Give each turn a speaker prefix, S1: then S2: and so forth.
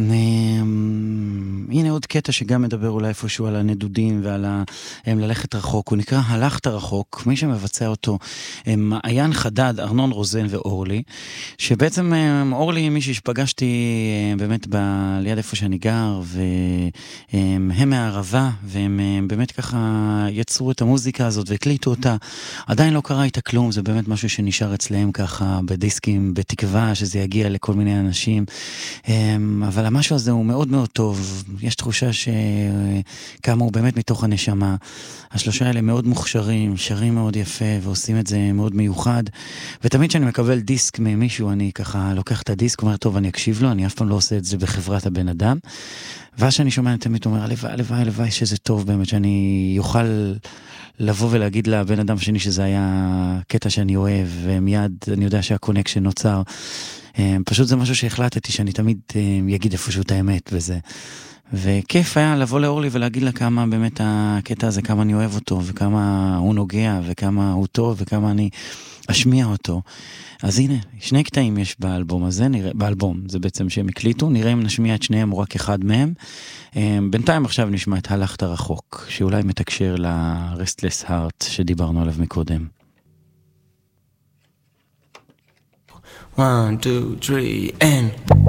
S1: הנה עוד קטע שגם מדבר אולי איפשהו על הנדודים ועל ללכת רחוק, הוא נקרא הלכת רחוק, מי שמבצע אותו מעיין חדד, ארנון רוזן ואורלי, שבעצם אורלי מישהי שפגשתי באמת ליד איפה שאני גר, והם מהערבה, והם באמת ככה יצרו את המוזיקה הזאת והקליטו אותה, עדיין לא קרה איתה כלום, זה באמת משהו שנשאר אצלהם ככה בדיסקים, בתקווה שזה יגיע לכל מיני אנשים, אבל המשהו הזה הוא מאוד מאוד טוב, יש תחושה שכמה הוא באמת מתוך הנשמה, השלושה האלה מאוד מוכשרים, שרים מאוד יפה ועושים את זה מאוד מיוחד, ותמיד שאני מקבל דיסק ממישהו, אני ככה לוקח את הדיסק, אומר טוב אני אקשיב לו, אני אף פעם לא עושה את זה בחברת הבן אדם, ואז שאני שומע אני תמיד אומר הלוואי שזה טוב באמת, שאני יוכל לבוא ולהגיד לבן אדם שני שזה היה קטע שאני אוהב, ומיד אני יודע שהקונקשן נוצר, פשוט זה משהו שהחלטתי שאני תמיד יגיד איפשהו את האמת וזה, וכיף היה לבוא לאורלי ולהגיד לה כמה באמת הקטע הזה, כמה אני אוהב אותו וכמה הוא נוגע וכמה הוא טוב וכמה אני אשמיע אותו. אז הנה, שני קטעים יש באלבום הזה, באלבום זה בעצם שהם הקליטו, נראה אם נשמיע את שניהם או רק אחד מהם. בינתיים עכשיו נשמע את הלכת רחוק, שאולי מתקשר ל-Restless Heart שדיברנו עליו מקודם.
S2: 1, 2, 3 and